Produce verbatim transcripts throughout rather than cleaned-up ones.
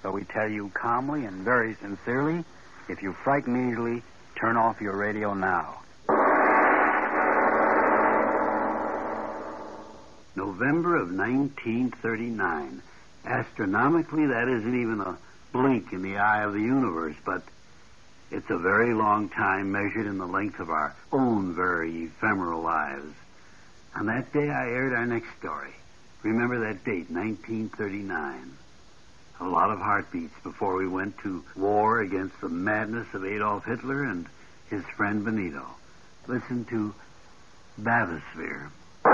So we tell you calmly and very sincerely, if you frighten easily, turn off your radio now. November of nineteen thirty-nine. Astronomically, that isn't even a blink in the eye of the universe, but it's a very long time measured in the length of our own very ephemeral lives. On that day, I aired our next story. Remember that date, nineteen thirty-nine. A lot of heartbeats before we went to war against the madness of Adolf Hitler and his friend Benito. Listen to Bathysphere.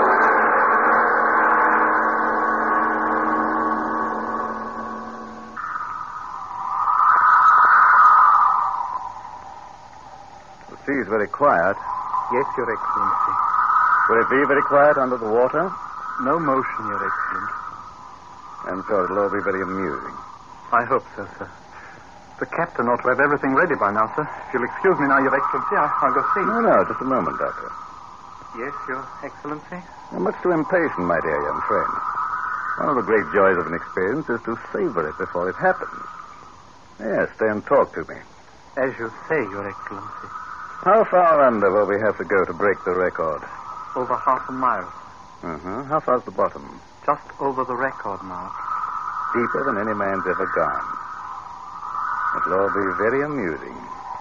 The sea is very quiet. Yes, Your Excellency. Will it be very quiet under the water? No motion, Your Excellency. I'm sure it'll all be very amusing. I hope so, sir. The captain ought to have everything ready by now, sir. If you'll excuse me now, Your Excellency, I- I'll go see. No, no, just a moment, Doctor. Yes, Your Excellency? You're much too impatient, my dear young friend. One of the great joys of an experience is to savor it before it happens. Yes, stay and talk to me. As you say, Your Excellency. How far under will we have to go to break the record? Over half a mile. Uh-huh. How far's the bottom? Just over the record mark. Deeper than any man's ever gone. It'll all be very amusing.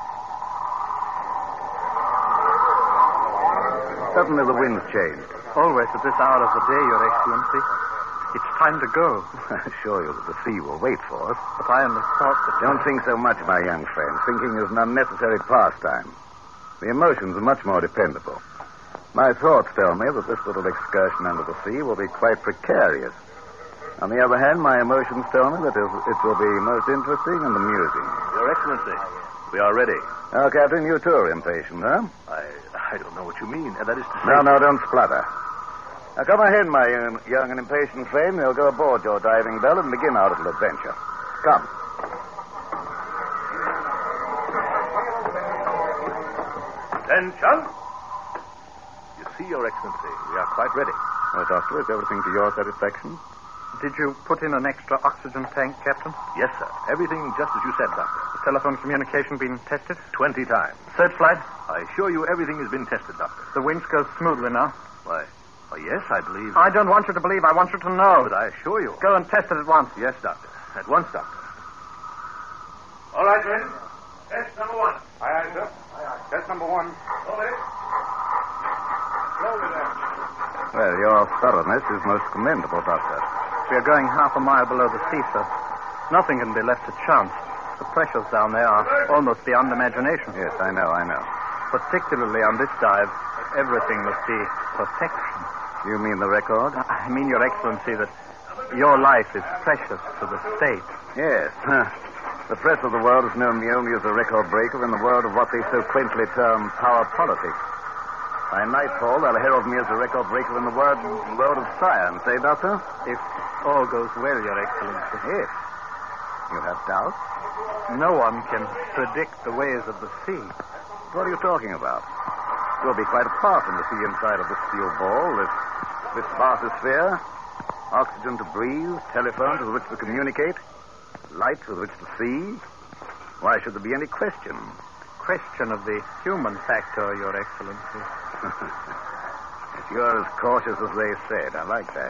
Suddenly the wind's changed. Always at this hour of the day, Your Excellency. It's time to go. I assure you that the sea will wait for us. But I only thought that... Don't think so much, my young friend. Thinking is an unnecessary pastime. The emotions are much more dependable. My thoughts tell me that this little excursion under the sea will be quite precarious. On the other hand, my emotions tell me that it will be most interesting and amusing. Your Excellency, we are ready. Now, Captain, you too are impatient, huh? I I don't know what you mean. That is to say... No, no, don't splutter. Now, come ahead, my young, young and impatient friend. We'll go aboard your diving bell and begin our little adventure. Come. Attention! You see, Your Excellency, we are quite ready. Well, Doctor, is everything to your satisfaction? Did you put in an extra oxygen tank, Captain? Yes, sir. Everything just as you said, Doctor. The telephone communication been tested? Twenty times. Searchlight? I assure you everything has been tested, Doctor. The winch goes smoothly now. Why, why yes, I believe... I don't want you to believe. I want you to know. But I assure you... Go and test it at once. Yes, Doctor. At once, Doctor. All right, men. Test number one. Aye, aye, sir. Aye, aye. Test number one. Slowly. Slowly, there. Well, your thoroughness is most commendable, Doctor. We are going half a mile below the sea, sir. Nothing can be left to chance. The pressures down there are almost beyond imagination. Yes, I know, I know. Particularly on this dive, everything must be perfection. You mean the record? I mean, Your Excellency, that your life is precious to the state. Yes. The press of the world has known me only as a record breaker in the world of what they so quaintly term power politics. By nightfall, they'll herald me as a record breaker in the world, world of science, eh, Doctor? If all goes well, Your Excellency. Yes. You have doubts? No one can predict the ways of the sea. What are you talking about? You'll be quite apart from the sea inside of this steel ball, this, this bathysphere. Oxygen to breathe, telephones with which to communicate, lights with which to see. Why should there be any question? Question of the human factor, Your Excellency. If you're as cautious as they said, I like that.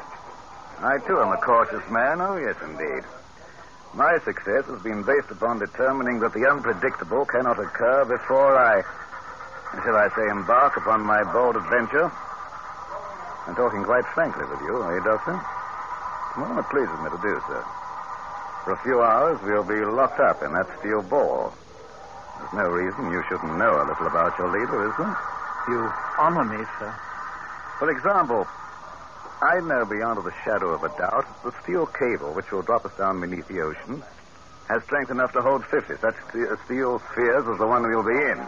I, too, am a cautious man. Oh, yes, indeed. My success has been based upon determining that the unpredictable cannot occur before I, shall I say, embark upon my bold adventure. I'm talking quite frankly with you, eh, Doctor? Well, it pleases me to do so. For a few hours, we'll be locked up in that steel ball. There's no reason you shouldn't know a little about your leader, is there? You honor me, sir. For example, I know beyond a shadow of a doubt that the steel cable which will drop us down beneath the ocean has strength enough to hold fifty such steel spheres as the one we'll be in.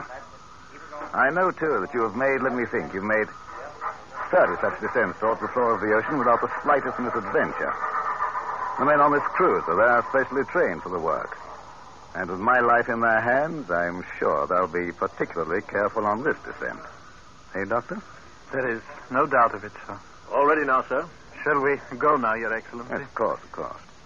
I know, too, that you have made, let me think, you've made thirty such descents towards the floor of the ocean without the slightest misadventure. The men on this cruise are there specially trained for the work. And with my life in their hands, I'm sure they'll be particularly careful on this descent. Hey, Doctor? There is no doubt of it, sir. All ready now, sir. Shall we go now, Your Excellency? Yes, of course, of course.